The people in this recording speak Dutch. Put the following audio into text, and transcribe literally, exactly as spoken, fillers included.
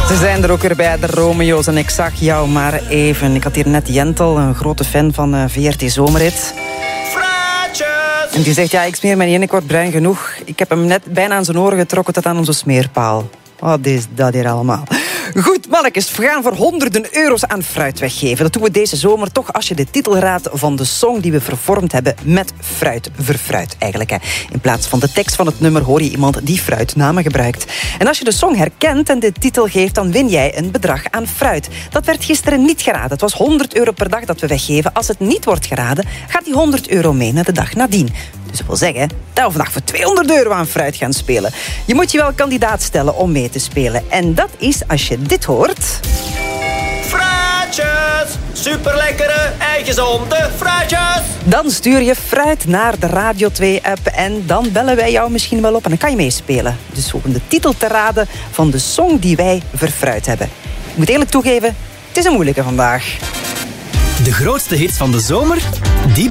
Ze zijn er ook weer bij, de Romeo's. En ik zag jou maar even. Ik had hier net Jentel, een grote fan van uh, V R T Zomerrit. Fraatjes! En die zegt, ja, ik smeer mijn ene, ik word bruin genoeg. Ik heb hem net bijna aan zijn oren getrokken tot aan onze smeerpaal. Wat is dat hier allemaal? Goed, mannetjes, we gaan voor honderden euro's aan fruit weggeven. Dat doen we deze zomer toch als je de titel raadt van de song die we vervormd hebben met fruit. Verfruit eigenlijk. Hè. In plaats van de tekst van het nummer hoor je iemand die fruitnamen gebruikt. En als je de song herkent en de titel geeft, dan win jij een bedrag aan fruit. Dat werd gisteren niet geraden. Het was honderd euro per dag dat we weggeven. Als het niet wordt geraden, gaat die honderd euro mee naar de dag nadien. Dus dat wil zeggen dat we vandaag voor tweehonderd euro aan fruit gaan spelen. Je moet je wel kandidaat stellen om mee te spelen. En dat is als je dit hoort. Fruitjes! Superlekkere en gezonde fruitjes! Dan stuur je fruit naar de Radio twee-app en dan bellen wij jou misschien wel op en dan kan je meespelen. Dus om de titel te raden van de song die wij verfruit hebben. Ik moet eerlijk toegeven, het is een moeilijke vandaag. De grootste hits van de zomer, die